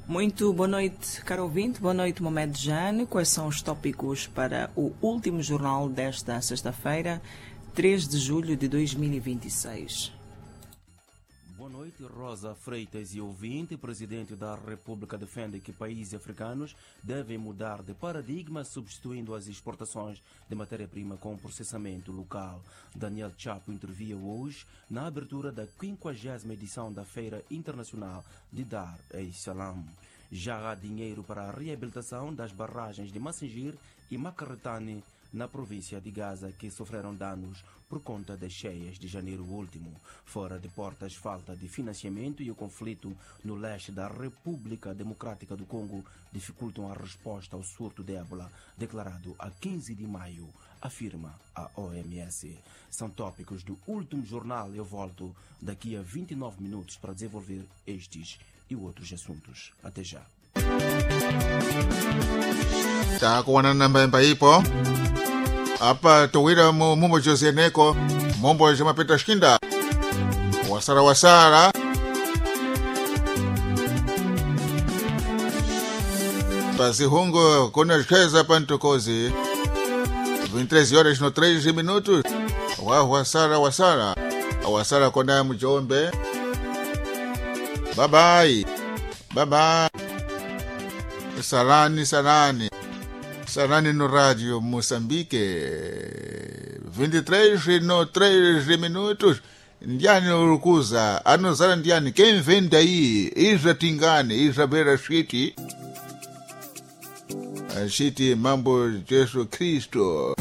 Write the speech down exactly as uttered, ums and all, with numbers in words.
Muito boa noite, caro ouvinte. Boa noite, Mohamed Jane. Quais são os tópicos para o último jornal desta sexta-feira, três de julho de dois mil e vinte e seis? Boa noite, Rosa Freitas e ouvinte. Presidente da República defende que países africanos devem mudar de paradigma, substituindo as exportações de matéria-prima com processamento local. Daniel Chapo intervia hoje na abertura da quinquagésima edição da Feira Internacional de Dar es Salaam. Já há dinheiro para a reabilitação das barragens de Massingir e Macaretane, na província de Gaza, que sofreram danos por conta das cheias de janeiro último. Fora de portas, falta de financiamento e o conflito no leste da República Democrática do Congo dificultam a resposta ao surto de ébola declarado a quinze de maio, afirma a O M S. São tópicos do último jornal. Eu volto daqui a vinte e nove minutos para desenvolver estes e outros assuntos. Até já. Takuwana namba mba ipo apa towira mumbo Jose Neko mombo jama peta shinda wasara wasara basi hongo kona cheza pantokozi vinte e três horas no três minutos wa wasara wasara wasara kona mjombe. Bye bye bye bye. Sarani sarani sarani no rádio Moçambique, vinte e três no três minutos. Ndiani urukuza anozara ndiani quem vende aí Isra Tingane Isra Beira Shiti Shiti Mambo Jesus Cristo.